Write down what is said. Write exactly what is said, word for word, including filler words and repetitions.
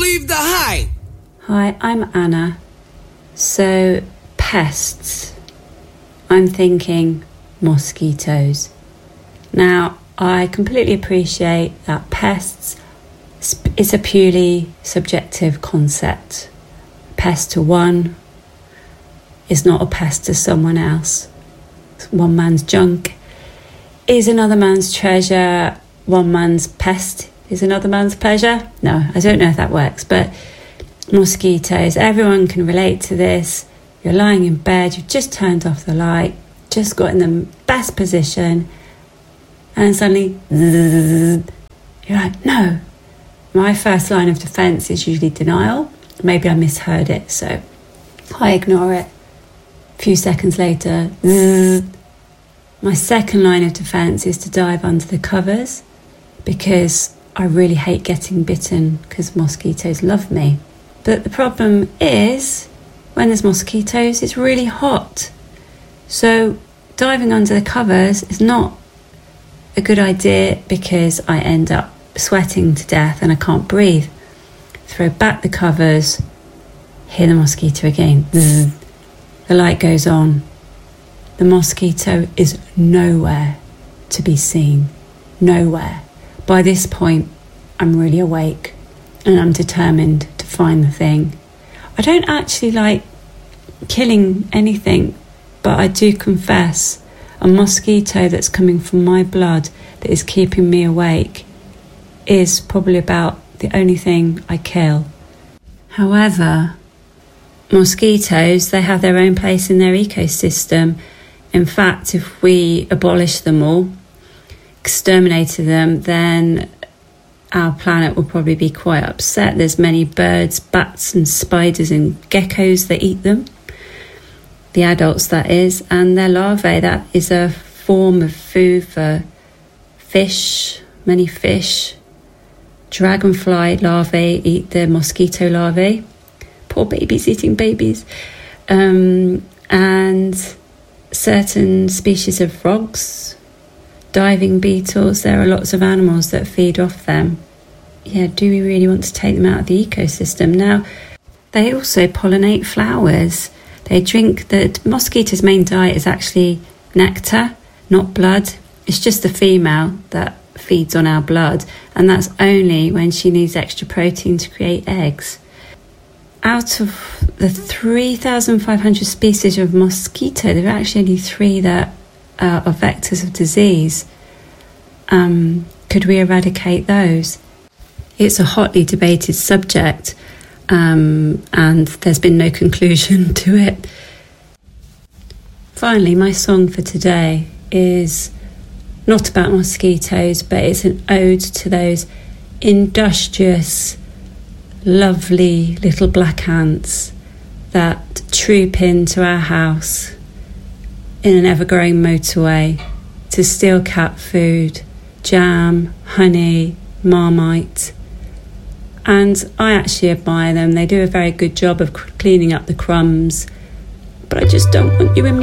leave the hive. Hi, I'm Anna. So, pests. I'm thinking mosquitoes. Now, I completely appreciate that pests is a purely subjective concept. Pest to one is not a pest to someone else. One man's junk is another man's treasure. One man's pest is another man's pleasure. No, I don't know if that works, but mosquitoes, everyone can relate to this. You're lying in bed, you've just turned off the light, just got in the best position, and suddenly you're like, no. My first line of defence is usually denial. Maybe I misheard it, so I ignore it. A few seconds later, my second line of defence is to dive under the covers, because I really hate getting bitten because mosquitoes love me. But the problem is, when there's mosquitoes, it's really hot. So diving under the covers is not a good idea because I end up sweating to death and I can't breathe. Throw back the covers, hear the mosquito again. The light goes on. The mosquito is nowhere to be seen. Nowhere. By this point, I'm really awake and I'm determined to find the thing. I don't actually like killing anything, but I do confess a mosquito that's coming from my blood that is keeping me awake is probably about the only thing I kill. However, mosquitoes, they have their own place in their ecosystem. In fact, if we abolish them all, exterminated them, then our planet will probably be quite upset. There's many birds, bats and spiders and geckos that eat them. The adults, that is, and their larvae, that is a form of food for fish, many fish. Dragonfly larvae eat the mosquito larvae. Poor babies eating babies. Um, and certain species of frogs, diving beetles, there are lots of animals that feed off them. Yeah, do we really want to take them out of the ecosystem? Now, they also pollinate flowers. They drink, the mosquito's main diet is actually nectar, not blood. It's just the female that feeds on our blood, and that's only when she needs extra protein to create eggs. Out of the three thousand five hundred species of mosquito, there are actually only three that uh, are vectors of disease. Um, could we eradicate those? It's a hotly debated subject, um, and there's been no conclusion to it. Finally, my song for today is not about mosquitoes, but it's an ode to those industrious, lovely little black ants that troop into our house in an ever-growing motorway to steal cat food, jam, honey, Marmite. And I actually admire them. They do a very good job of cleaning up the crumbs, but I just don't want you in my